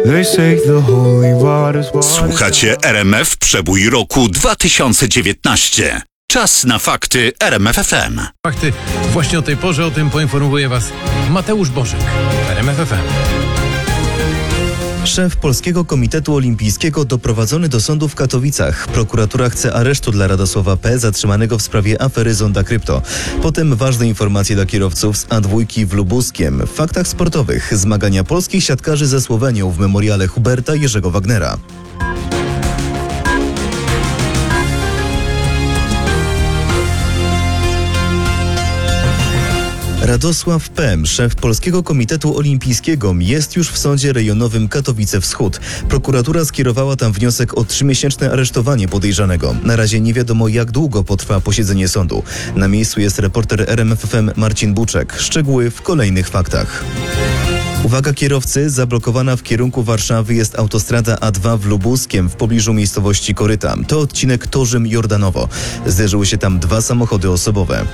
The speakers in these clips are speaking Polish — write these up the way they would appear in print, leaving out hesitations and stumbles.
Słuchacie RMF Przebój roku 2019. Czas na fakty RMF FM. Fakty właśnie o tej porze, o tym poinformuje Was Mateusz Bożek, RMF FM. Szef Polskiego Komitetu Olimpijskiego doprowadzony do sądu w Katowicach. Prokuratura chce aresztu dla Radosława P., zatrzymanego w sprawie afery Zonda Krypto. Potem ważne informacje dla kierowców z A2 w Lubuskiem. W faktach sportowych zmagania polskich siatkarzy ze Słowenią w memoriale Huberta Jerzego Wagnera. Radosław P., szef Polskiego Komitetu Olimpijskiego, jest już w sądzie rejonowym Katowice Wschód. Prokuratura skierowała tam wniosek o 3-miesięczne aresztowanie podejrzanego. Na razie nie wiadomo, jak długo potrwa posiedzenie sądu. Na miejscu jest reporter RMF FM Marcin Buczek. Szczegóły w kolejnych faktach. Uwaga kierowcy, zablokowana w kierunku Warszawy jest autostrada A2 w Lubuskiem w pobliżu miejscowości Koryta. To odcinek Torzym-Jordanowo. Zderzyły się tam 2 samochody osobowe.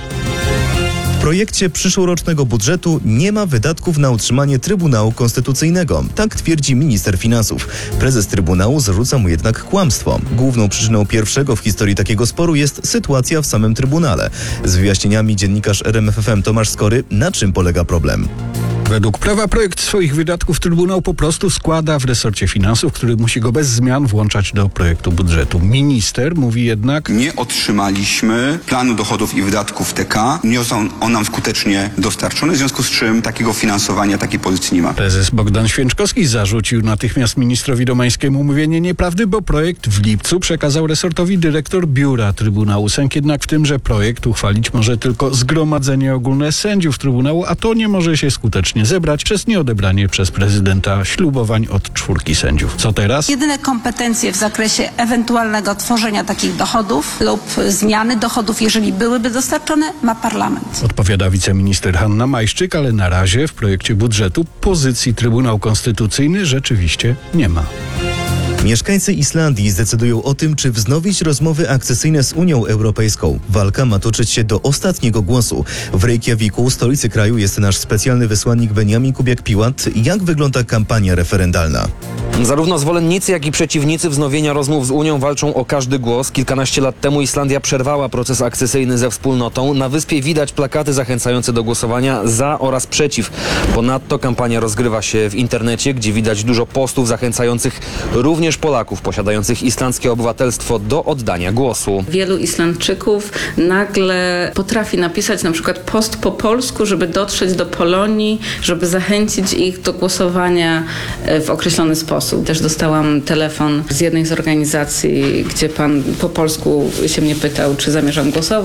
W projekcie przyszłorocznego budżetu nie ma wydatków na utrzymanie Trybunału Konstytucyjnego. Tak twierdzi minister finansów. Prezes Trybunału zarzuca mu jednak kłamstwo. Główną przyczyną pierwszego w historii takiego sporu jest sytuacja w samym Trybunale. Z wyjaśnieniami dziennikarz RMF FM Tomasz Skory, na czym polega problem. Według prawa projekt swoich wydatków Trybunał po prostu składa w resorcie finansów, który musi go bez zmian włączać do projektu budżetu. Minister mówi jednak: nie otrzymaliśmy planu dochodów i wydatków TK. Nie został on nam skutecznie dostarczony, w związku z czym takiego finansowania, takiej pozycji nie ma. Prezes Bogdan Święczkowski zarzucił natychmiast ministrowi Domańskiemu mówienie nieprawdy, bo projekt w lipcu przekazał resortowi dyrektor biura Trybunału. Sęk jednak w tym, że projekt uchwalić może tylko Zgromadzenie Ogólne Sędziów Trybunału, a to nie może się skutecznie zebrać przez nieodebranie przez prezydenta ślubowań od 4 sędziów. Co teraz? Jedyne kompetencje w zakresie ewentualnego tworzenia takich dochodów lub zmiany dochodów, jeżeli byłyby dostarczone, ma parlament. Odpowiada wiceminister Hanna Majszczyk, ale na razie w projekcie budżetu pozycji Trybunał Konstytucyjny rzeczywiście nie ma. Mieszkańcy Islandii zdecydują o tym, czy wznowić rozmowy akcesyjne z Unią Europejską. Walka ma toczyć się do ostatniego głosu. W Reykjaviku, stolicy kraju, jest nasz specjalny wysłannik Beniamin Kubiak-Piłat. Jak wygląda kampania referendalna? Zarówno zwolennicy, jak i przeciwnicy wznowienia rozmów z Unią walczą o każdy głos. Kilkanaście lat temu Islandia przerwała proces akcesyjny ze wspólnotą. Na wyspie widać plakaty zachęcające do głosowania za oraz przeciw. Ponadto kampania rozgrywa się w internecie, gdzie widać dużo postów zachęcających również Polaków posiadających islandzkie obywatelstwo do oddania głosu. Wielu Islandczyków nagle potrafi napisać na przykład post po polsku, żeby dotrzeć do Polonii, żeby zachęcić ich do głosowania w określony sposób. Też dostałam telefon z jednej z organizacji, gdzie pan po polsku się mnie pytał, czy zamierzam głosować.